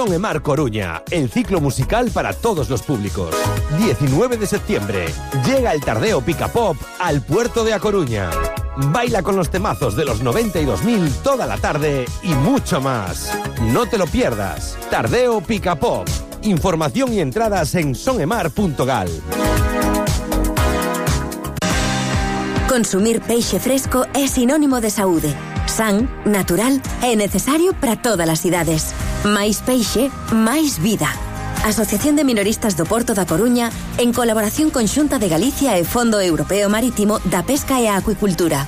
Son e Mar Coruña, el ciclo musical para todos los públicos. 19 de septiembre, llega el Tardeo Pica Pop al puerto de A Coruña. Baila con los temazos de los 90 y 2000 toda la tarde y mucho más. No te lo pierdas. Tardeo Pica Pop. Información y entradas en sonemar.gal. Consumir peixe fresco é sinónimo de saúde. San, natural e necesario para todas as idades. Máis peixe, máis vida. Asociación de Minoristas do Porto da Coruña, en colaboración con Xunta de Galicia e Fondo Europeo Marítimo da Pesca e a Acuicultura.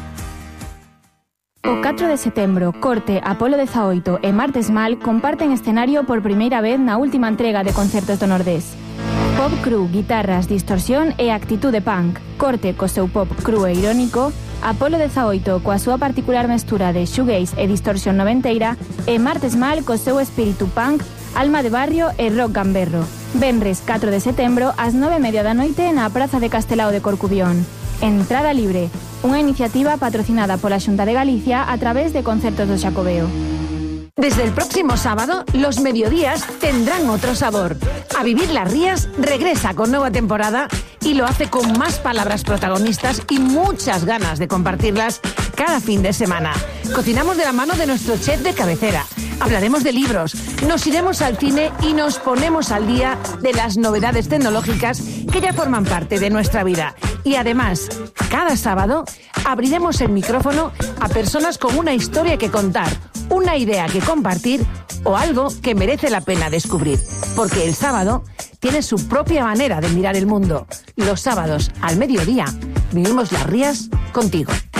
O 4 de setembro, Corte, Apolo 18 e Martes Mal comparten escenario por primeira vez na última entrega de Concertos do Nordés. Pop cru, guitarras, distorsión e actitude punk. Corte co seu pop cru e irónico, Apolo 18 coa súa particular mestura de shoegaze e distorsión noventeira e Martes Mal co seu espírito punk, alma de barrio e rock gamberro. Venres 4 de setembro ás 9:30 da noite na Praza de Castelao de Corcubión. Entrada libre, unha iniciativa patrocinada pola Xunta de Galicia a través de Concertos do Xacobeo. Desde el próximo sábado, los mediodías tendrán otro sabor. A Vivir las Rías regresa con nueva temporada y lo hace con más palabras protagonistas y muchas ganas de compartirlas cada fin de semana. Cocinamos de la mano de nuestro chef de cabecera. Hablaremos de libros, nos iremos al cine y nos ponemos al día de las novedades tecnológicas que ya forman parte de nuestra vida. Y además, cada sábado abriremos el micrófono a personas con una historia que contar, una idea que compartir o algo que merece la pena descubrir. Porque el sábado tiene su propia manera de mirar el mundo. Los sábados al mediodía vivimos las rías contigo.